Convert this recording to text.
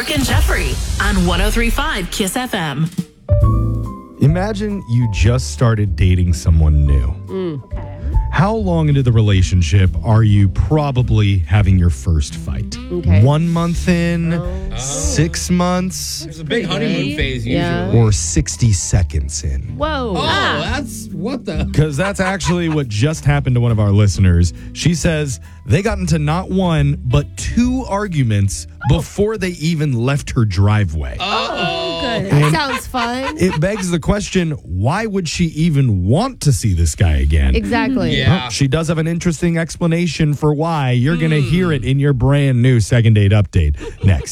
Brooke and Jeffrey on 103.5 Kiss FM. Imagine you just started dating someone new. Okay. How long into the relationship are you probably having your first fight? Okay. 1 month in, 6 months, It's a big honeymoon phase usually. Yeah. or 60 seconds in? Whoa. Oh, that's what the. Because that's actually what just happened to one of our listeners. She says they got into not one, but 2 arguments before they even left her driveway. Oh, good. And Sounds fun. it begs the question, why would she even want to see this guy again? Exactly. Yeah. Well, she does have an interesting explanation for why. You're going to hear it in your brand new second date update next.